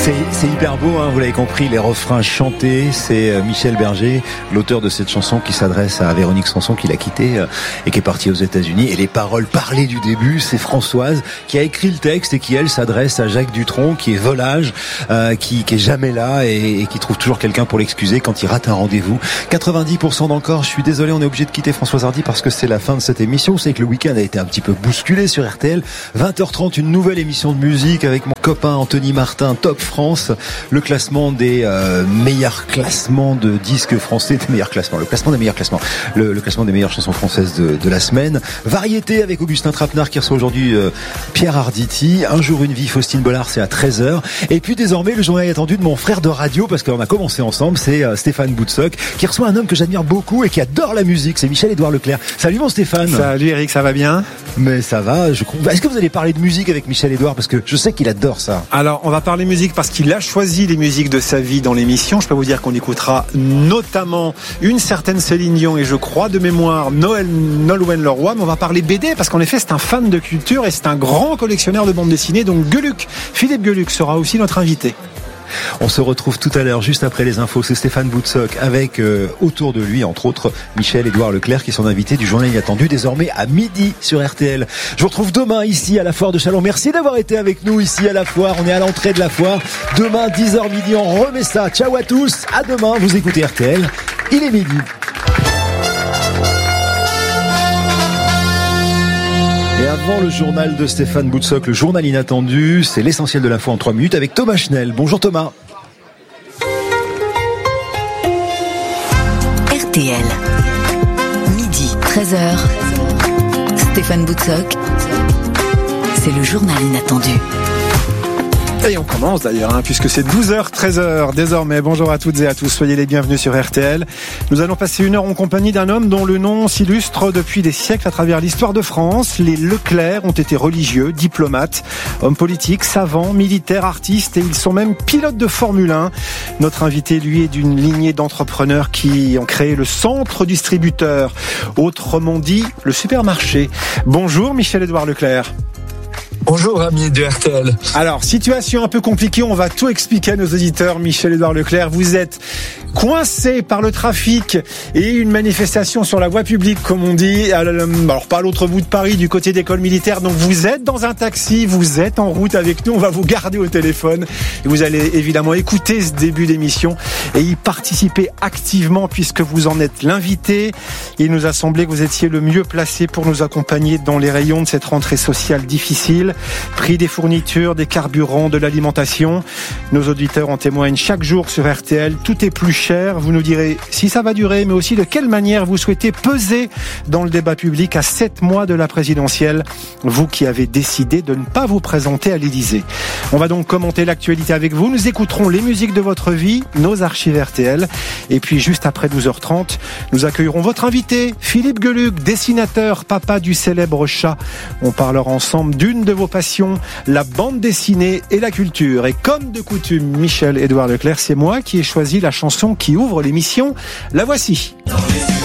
C'est hyper beau, hein, vous l'avez compris, les refrains chantés. C'est Michel Berger, l'auteur de cette chanson, qui s'adresse à Véronique Sanson, qui l'a quitté et qui est partie aux États-Unis. Et les paroles parlées du début, c'est Françoise qui a écrit le texte et qui, elle, s'adresse à Jacques Dutronc, qui est volage, qui est jamais là et qui trouve toujours quelqu'un pour l'excuser quand il rate un rendez-vous. 90% d'encore. Je suis désolé, on est obligé de quitter Françoise Hardy parce que c'est la fin de cette émission. Vous savez que le week-end a été un petit peu bousculé sur RTL. 20h30, une nouvelle émission de musique avec mon copain Anthony Martin, Top France, le classement des meilleurs classements de disques français, le classement des meilleures chansons françaises de la semaine. Variété avec Augustin Trapenard qui reçoit aujourd'hui Pierre Arditi. Un jour une vie, Faustine Bollard, c'est à 13h. Et puis désormais le journal attendu de mon frère de radio, parce qu'on a commencé ensemble, c'est Stéphane Boutsock, qui reçoit un homme que j'admire beaucoup et qui adore la musique, c'est Michel-Édouard Leclerc. Salut mon Stéphane. Salut Eric, ça va bien? Mais ça va, je crois. Est-ce que vous allez parler de musique avec Michel-Édouard, parce que je sais qu'il adore ça. Alors, on va parler musique parce qu'il a choisi les musiques de sa vie dans l'émission. Je peux vous dire qu'on écoutera notamment une certaine Céline Dion et je crois de mémoire Nolwenn Leroy, mais on va parler BD parce qu'en effet, c'est un fan de culture et c'est un grand collectionneur de bande dessinée. Donc Philippe Gueluc sera aussi notre invité. On se retrouve tout à l'heure, juste après les infos. C'est Stéphane Boutsock avec autour de lui, entre autres, Michel-Édouard Leclerc, qui est son invité du journal inattendu, désormais à midi sur RTL. Je vous retrouve demain ici à la foire de Châlons. Merci d'avoir été avec nous ici à la foire. On est à l'entrée de la foire. Demain, 10h midi, on remet ça. Ciao à tous. À demain. Vous écoutez RTL. Il est midi. Et avant le journal de Stéphane Boutsock, le journal inattendu, c'est l'essentiel de l'info en 3 minutes avec Thomas Schnell. Bonjour Thomas. RTL, midi 13h, Stéphane Boutsock, c'est le journal inattendu. Et on commence d'ailleurs, puisque c'est 12h, 13h désormais. Bonjour à toutes et à tous, soyez les bienvenus sur RTL. Nous allons passer une heure en compagnie d'un homme dont le nom s'illustre depuis des siècles à travers l'histoire de France. Les Leclerc ont été religieux, diplomates, hommes politiques, savants, militaires, artistes et ils sont même pilotes de Formule 1. Notre invité, lui, est d'une lignée d'entrepreneurs qui ont créé le centre distributeur, autrement dit le supermarché. Bonjour Michel-Édouard Leclerc. Bonjour amis de RTL. Alors, situation un peu compliquée, on va tout expliquer à nos auditeurs. Michel-Édouard Leclerc, vous êtes coincé par le trafic et une manifestation sur la voie publique, comme on dit. Alors, pas à l'autre bout de Paris, du côté d'école militaire. Donc, vous êtes dans un taxi, vous êtes en route avec nous. On va vous garder au téléphone. Et vous allez évidemment écouter ce début d'émission et y participer activement puisque vous en êtes l'invité. Il nous a semblé que vous étiez le mieux placé pour nous accompagner dans les rayons de cette rentrée sociale difficile. Prix des fournitures, des carburants, de l'alimentation. Nos auditeurs en témoignent chaque jour sur RTL. Tout est plus cher. Vous nous direz si ça va durer, mais aussi de quelle manière vous souhaitez peser dans le débat public à 7 mois de la présidentielle. Vous qui avez décidé de ne pas vous présenter à l'Élysée. On va donc commenter l'actualité avec vous. Nous écouterons les musiques de votre vie, nos archives RTL. Et puis juste après 12h30, nous accueillerons votre invité, Philippe Gueluc, dessinateur, papa du célèbre chat. On parlera ensemble d'une de vos passions, la bande dessinée et la culture. Et comme de coutume, Michel-Édouard Leclerc, c'est moi qui ai choisi la chanson qui ouvre l'émission. La voici. Dans les yeux.